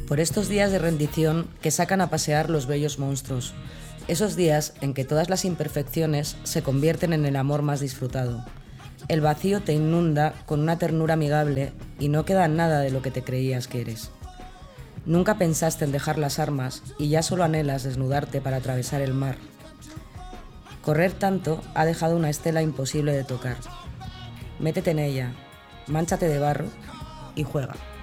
Por estos días de rendición que sacan a pasear los bellos monstruos, esos días en que todas las imperfecciones se convierten en el amor más disfrutado. El vacío te inunda con una ternura amigable y no queda nada de lo que te creías que eres. Nunca pensaste en dejar las armas y ya solo anhelas desnudarte para atravesar el mar. Correr tanto ha dejado una estela imposible de tocar. Métete en ella, mánchate de barro y juega.